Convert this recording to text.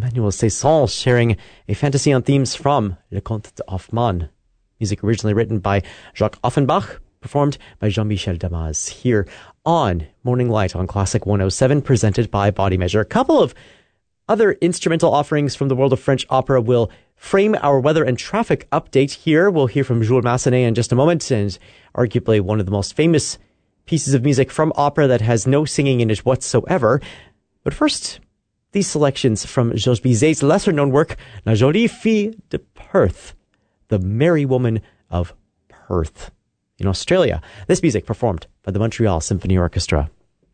Emmanuel Cesson sharing a fantasy on themes from Le Conte de Hoffmann. Music originally written by Jacques Offenbach, performed by Jean-Michel Damas here on Morning Light on Classic 107, presented by Body Measure. A couple of other instrumental offerings from the world of French opera will frame our weather and traffic update here. We'll hear from Jules Massenet in just a moment, and arguably one of the most famous pieces of music from opera that has no singing in it whatsoever. But first, these selections from Georges Bizet's lesser-known work, La Jolie Fille de Perth, The Merry Woman of Perth. In Australia, this music performed by the Montreal Symphony Orchestra.